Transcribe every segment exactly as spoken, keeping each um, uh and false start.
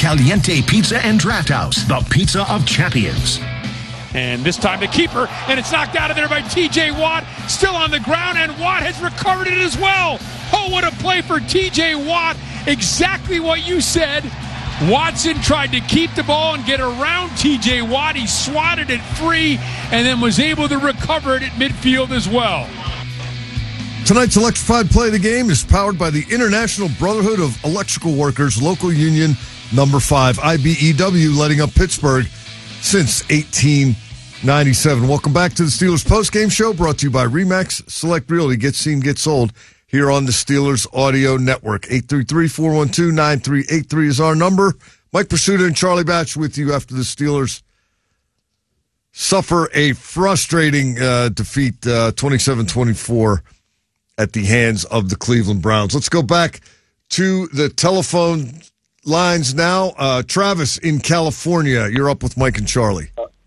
Caliente Pizza and Draft House, the pizza of champions. And this time the keeper, and it's knocked out of there by T J Watt, still on the ground, and Watt has recovered it as well. Oh, what a play for T J Watt. Exactly what you said. Watson tried to keep the ball and get around T J Watt. He swatted it free and then was able to recover it at midfield as well. Tonight's electrified play of the game is powered by the International Brotherhood of Electrical Workers, local union number five, I B E W, lighting up Pittsburgh since eighteen ninety-seven. Welcome back to the Steelers postgame show, brought to you by RE/MAX Select Realty. Get seen, get sold here on the Steelers Audio Network. eight three three, four one two, nine three eight three is our number. Mike Pursuta and Charlie Batch with you after the Steelers suffer a frustrating uh, defeat, uh, twenty-seven twenty-four, at the hands of the Cleveland Browns. Let's go back to the telephone lines now. Uh, Travis in California, you're up with Mike and Charlie.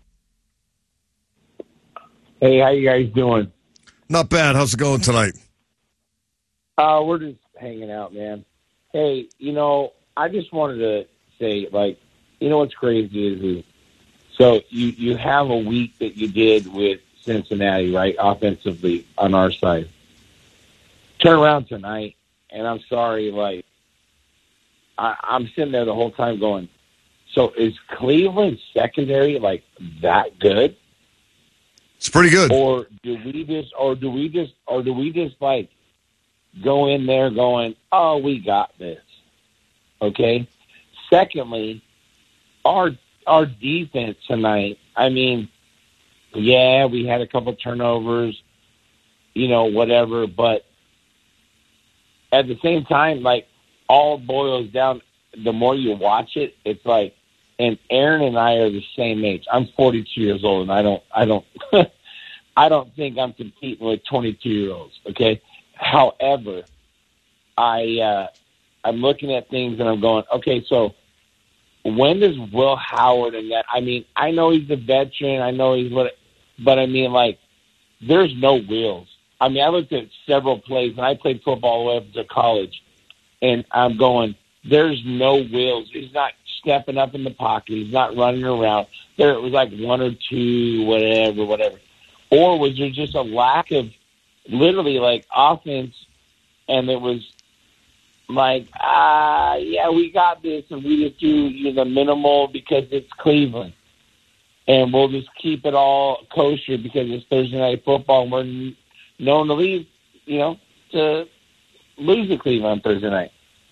Hey, how you guys doing? Not bad. How's it going tonight? Uh, we're just hanging out, man. Hey, you know, I just wanted to say, like, you know what's crazy is, is so you, you have a week that you did with Cincinnati, right, offensively on our side. Turn around tonight, and I'm sorry, like, I, I'm sitting there the whole time going, so is Cleveland secondary, like, that good? It's pretty good. Or do we just, or do we just, or do we just, like, go in there going, oh, we got this, okay? Secondly, our our defense tonight, I mean, yeah, we had a couple turnovers, you know, whatever, but at the same time, like, all boils down, the more you watch it, it's like, and Aaron and I are the same age. I'm forty-two years old, and I don't, I don't, I don't think I'm competing with twenty-two-year-olds, okay? However, I, uh, I'm looking at things and I'm going, okay, so when does Will Howard and that, I mean, I know he's a veteran, I know he's what, but I mean, like, there's no wheels. I mean, I looked at several plays, and I played football all the way up to college, and I'm going, there's no wheels. He's not stepping up in the pocket. He's not running around. There it was like one or two, whatever, whatever. Or was there just a lack of literally like offense, and it was like, ah, uh, yeah, we got this, and we just do, you know, the minimal because it's Cleveland, and we'll just keep it all kosher because it's Thursday night football, and we're known to leave, you know, to lose to Cleveland on Thursday night.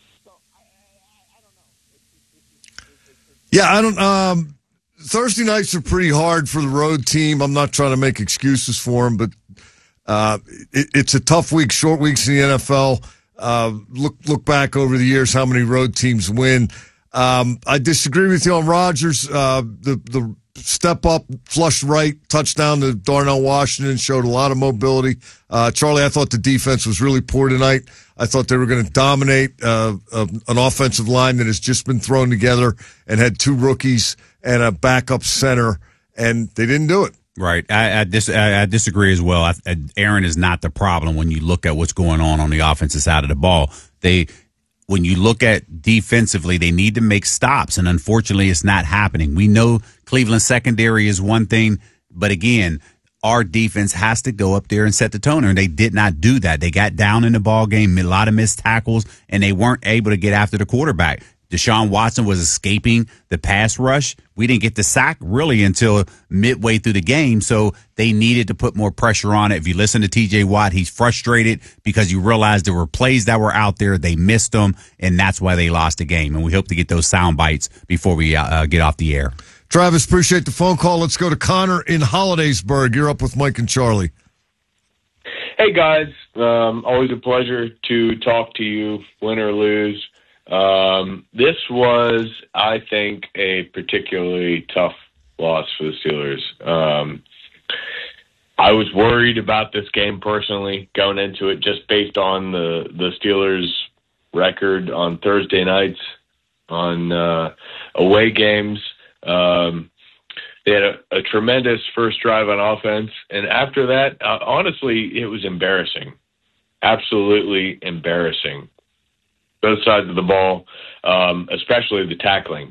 Yeah, I don't. Um, Thursday nights are pretty hard for the road team. I'm not trying to make excuses for them, but uh, it, it's a tough week, short weeks in the N F L. Uh, look look back over the years, how many road teams win. Um, I disagree with you on Rodgers. Uh, the the step up, flush right touchdown to Darnell Washington showed a lot of mobility. Uh, Charlie, I thought the defense was really poor tonight. I thought they were going to dominate uh, uh, an offensive line that has just been thrown together and had two rookies and a backup center, and they didn't do it. Right. I, I, dis- I, I disagree as well. I, I, Aaron is not the problem when you look at what's going on on the offensive side of the ball. They, when you look at defensively, they need to make stops, and unfortunately it's not happening. We know Cleveland secondary is one thing, but again, our defense has to go up there and set the tone, and they did not do that. They got down in the ball game, a lot of missed tackles, and they weren't able to get after the quarterback. Deshaun Watson was escaping the pass rush. We didn't get the sack really until midway through the game, so they needed to put more pressure on it. If you listen to T J Watt, he's frustrated because you realize there were plays that were out there. They missed them, and that's why they lost the game. And we hope to get those sound bites before we uh, get off the air. Travis, appreciate the phone call. Let's go to Connor in Hollidaysburg. You're up with Mike and Charlie. Hey, guys. Um, always a pleasure to talk to you, win or lose. Um, this was, I think, a particularly tough loss for the Steelers. Um, I was worried about this game personally going into it just based on the, the Steelers' record on Thursday nights on uh, away games. Um, they had a, a tremendous first drive on offense, and after that, uh, honestly, it was embarrassing. Absolutely embarrassing. Both sides of the ball, um, especially the tackling.